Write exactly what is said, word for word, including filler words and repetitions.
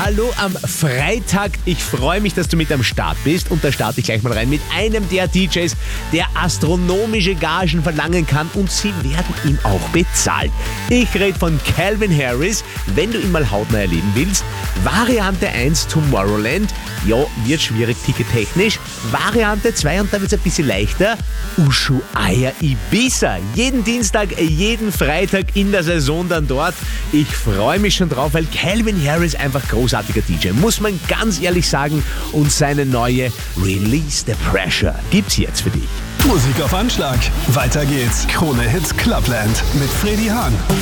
Hallo am Freitag. Ich freue mich, dass du mit am Start bist. Und da starte ich gleich mal rein mit einem der D Js, der astronomische Gagen verlangen kann und sie werden ihm auch bezahlt. Ich rede von Calvin Harris. Wenn du ihn mal hautnah erleben willst, Variante eins Tomorrowland, ja, wird schwierig tickettechnisch. Variante zwei, und da wird es ein bisschen leichter, Ushuaia Ibiza. Jeden Dienstag, jeden Freitag in der Saison dann dort. Ich freue mich schon drauf, weil Calvin Harris einfach großartiger D J, muss man ganz ehrlich sagen. Und seine neue Release the Pressure gibt's jetzt für dich. Musik auf Anschlag. Weiter geht's. Krone Hits Clubland mit Freddy Hahn.